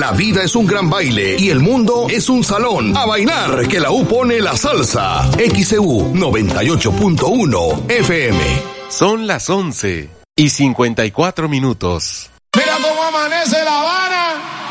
La vida es un gran baile y el mundo es un salón. A bailar, que la U pone la salsa. XEU 98.1 FM. Son las 11:54. Mira cómo amanece La Habana.